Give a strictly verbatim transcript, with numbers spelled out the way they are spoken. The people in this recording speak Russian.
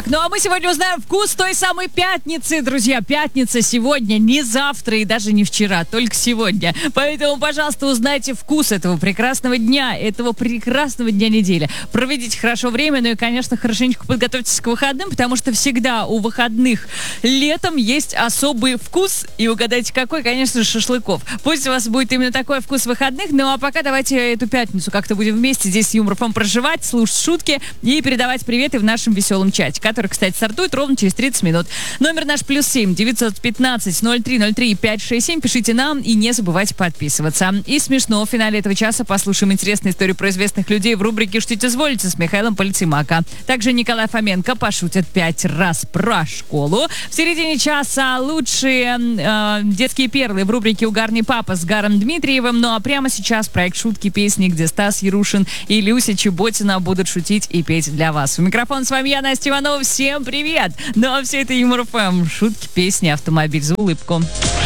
Так, ну а мы сегодня узнаем вкус той самой пятницы, друзья. Пятница сегодня, не завтра и даже не вчера, только сегодня. Поэтому, пожалуйста, узнайте вкус этого прекрасного дня, этого прекрасного дня недели. Проведите хорошо время, ну и, конечно, хорошенечко подготовьтесь к выходным, потому что всегда у выходных летом есть особый вкус. И угадайте, какой, конечно же, шашлыков. Пусть у вас будет именно такой вкус выходных, ну а пока давайте эту пятницу как-то будем вместе здесь с Юмор-ФМ проживать, слушать шутки и передавать приветы в нашем веселом чате, который, кстати, стартует ровно через тридцать минут. Номер наш плюс семь девятьсот пятнадцать ноль три ноль три пять шесть семь. Пишите нам и не забывайте подписываться. И смешно, в финале этого часа послушаем интересную историю про известных людей в рубрике «Шутите, изволите» с Михаилом Полицеймака. Также Николай Фоменко пошутит пять раз про школу. В середине часа лучшие э, детские перлы в рубрике «Угарный папа» с Гаром Дмитриевым. Ну а прямо сейчас проект «Шутки песни», где Стас Ярушин и Люся Чеботина будут шутить и петь для вас. У микрофона с вами я, Настя Иванова. Всем привет! Ну а все это Юмор-ФМ. Шутки, песни, автомобиль за улыбку.